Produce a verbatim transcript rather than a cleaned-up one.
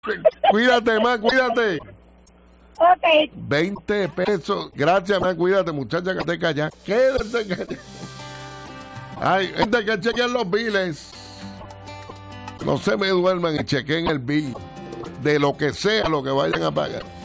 Cuídate, ma, cuídate. Ok. veinte pesos. Gracias, ma, cuídate, muchacha, que te callas. Quédate callada. Ay, gente que chequen los biles. No se me duerman y chequen el bill de lo que sea lo que vayan a pagar.